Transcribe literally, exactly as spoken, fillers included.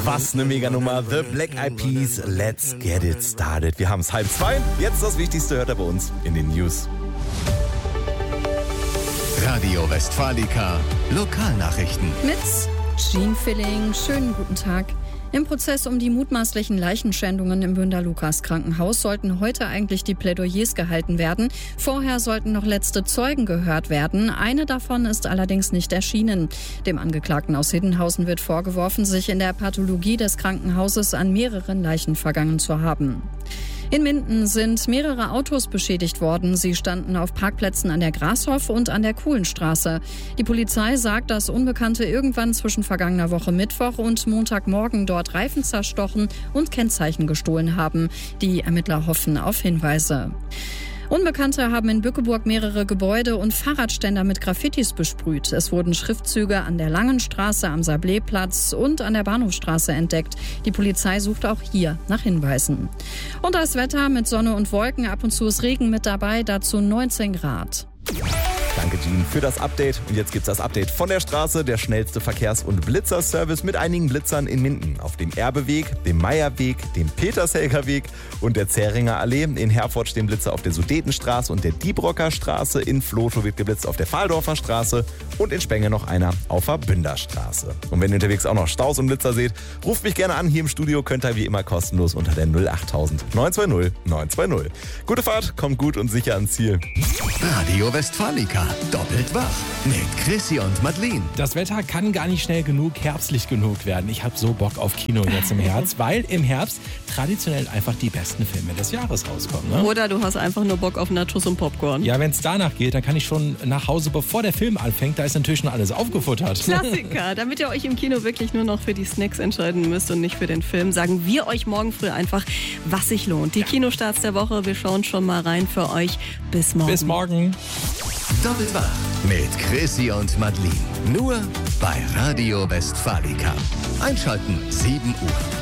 Was eine Mega-Nummer. The Black Eyed Peas, let's get it started. Wir haben es halb zwei. Jetzt das Wichtigste hört er bei uns in den News. Radio Westfalica, Lokalnachrichten. Mit Jean Filling. Schönen guten Tag. Im Prozess um die mutmaßlichen Leichenschändungen im Bünder-Lukas-Krankenhaus sollten heute eigentlich die Plädoyers gehalten werden. Vorher sollten noch letzte Zeugen gehört werden. Eine davon ist allerdings nicht erschienen. Dem Angeklagten aus Hiddenhausen wird vorgeworfen, sich in der Pathologie des Krankenhauses an mehreren Leichen vergangen zu haben. In Minden sind mehrere Autos beschädigt worden. Sie standen auf Parkplätzen an der Grashoff und an der Kuhlenstraße. Die Polizei sagt, dass Unbekannte irgendwann zwischen vergangener Woche Mittwoch und Montagmorgen dort Reifen zerstochen und Kennzeichen gestohlen haben. Die Ermittler hoffen auf Hinweise. Unbekannte haben in Bückeburg mehrere Gebäude und Fahrradständer mit Graffitis besprüht. Es wurden Schriftzüge an der Langenstraße, am Sabléplatz und an der Bahnhofstraße entdeckt. Die Polizei sucht auch hier nach Hinweisen. Und das Wetter mit Sonne und Wolken, ab und zu ist Regen mit dabei, dazu neunzehn Grad. Danke, Jean, für das Update. Und jetzt gibt's das Update von der Straße, der schnellste Verkehrs- und Blitzerservice mit einigen Blitzern in Minden. Auf dem Erbeweg, dem Meierweg, dem Petershelger Weg und der Zähringer Allee. In Herford stehen Blitzer auf der Sudetenstraße und der Diebrocker Straße. In Vlotho wird geblitzt auf der Fahldorfer Straße und in Spenge noch einer auf der Bünderstraße. Und wenn ihr unterwegs auch noch Staus und Blitzer seht, ruft mich gerne an. Hier im Studio könnt ihr wie immer kostenlos unter der null achttausend neun zwei null neun zwei null. Gute Fahrt, kommt gut und sicher ans Ziel. Radio Westfalica, doppelt wach mit Chrissy und Madeline. Das Wetter kann gar nicht schnell genug herbstlich genug werden. Ich habe so Bock auf Kino jetzt im Herbst, weil im Herbst traditionell einfach die besten Filme des Jahres rauskommen. Ne? Oder du hast einfach nur Bock auf Nachos und Popcorn. Ja, wenn es danach geht, dann kann ich schon nach Hause, bevor der Film anfängt. Da ist natürlich schon alles aufgefuttert. Klassiker. Damit ihr euch im Kino wirklich nur noch für die Snacks entscheiden müsst und nicht für den Film, sagen wir euch morgen früh einfach, was sich lohnt. Die Kinostarts der Woche, wir schauen schon mal rein für euch. Bis morgen. Bis morgen. Doppelt wach mit Chrissy und Madeline. Nur bei Radio Westfalica. Einschalten sieben Uhr.